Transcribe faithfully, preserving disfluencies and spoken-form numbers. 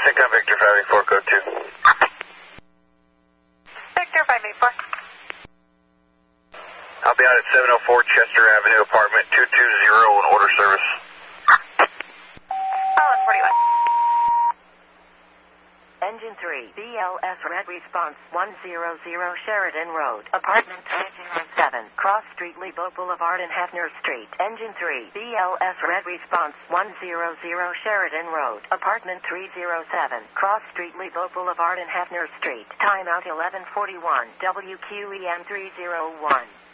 Sync on Victor five eight four, code two. Victor five eight four. I'll be out at seven oh four Chester Avenue, apartment two two zero, in order service. Holland forty-one. Engine three, B L S Red Response, one hundred Sheridan Road, apartment three oh seven, Cross Street, Lebo Boulevard and Hefner Street. Engine three, B L S Red Response, one hundred Sheridan Road, apartment three oh seven, Cross Street, Lebo Boulevard and Hefner Street. Timeout eleven forty-one, W Q E M three oh one.